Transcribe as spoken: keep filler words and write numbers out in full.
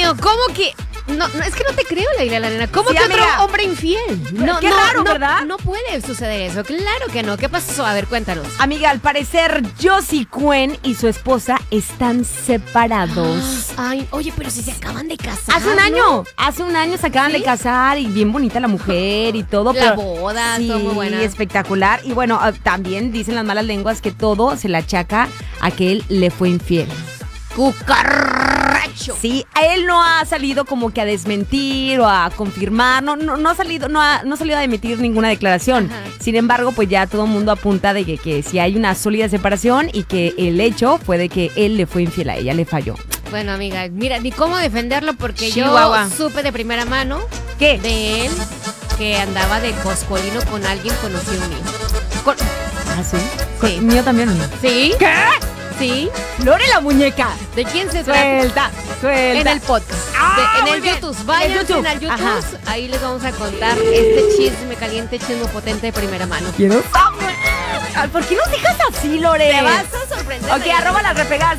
No, ¿cómo que...? No, no, es que no te creo, Leila, la nena. ¿Cómo Sí, que amiga. otro hombre infiel? No, Qué no, raro, no, ¿verdad? No puede suceder eso. Claro que no. ¿Qué pasó? A ver, cuéntanos. Amiga, al parecer, Josie Cuen y su esposa están separados. Ay, oye, pero si se acaban de casar. Hace un ¿no? año, hace un año se acaban ¿Sí? de casar y bien bonita la mujer y todo. La pero boda, sí, todo muy buena. espectacular. Y bueno, ah, también dicen las malas lenguas que todo se le achaca a que él le fue infiel. Cucaracho. Sí, a él no ha salido como que a desmentir o a confirmar, no, no, no ha salido, no ha, no ha salido a emitir ninguna declaración. Ajá. Sin embargo, pues ya todo el mundo apunta de que, que si hay una sólida separación y que el hecho fue de que él le fue infiel a ella, le falló. Bueno, amiga, mira, ni cómo defenderlo porque Chihuahua. yo supe de primera mano ¿Qué? de él que andaba de coscolino con alguien conocido mío. Con- ¿Ah, sí? Sí. ¿Con- ¿Mío también o no? ¿Sí? ¿Qué? ¿Sí? ¡Lore la muñeca! ¿De quién se trata? Suelta, suelta. En el podcast. Ah, De- en muy el bien. YouTube. En el Vayan YouTube. al YouTube. Ajá. Ahí les vamos a contar este chisme caliente, chisme potente de primera mano. Quiero saber. Ay, ¿por qué nos dejas así, Lore? Te vas a sorprender. Ok, arroba las repegadas